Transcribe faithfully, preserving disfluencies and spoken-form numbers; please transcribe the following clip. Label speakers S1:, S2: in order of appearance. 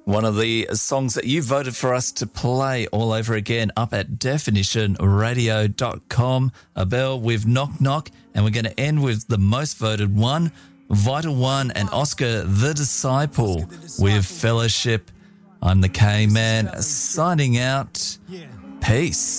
S1: One of the songs that you voted for us to play all over again up at definition radio dot com. Abel with Knock Knock, and we're going to end with the most voted one, Vital One and Oscar the Disciple with Fellowship. I'm the K-Man signing out. Peace.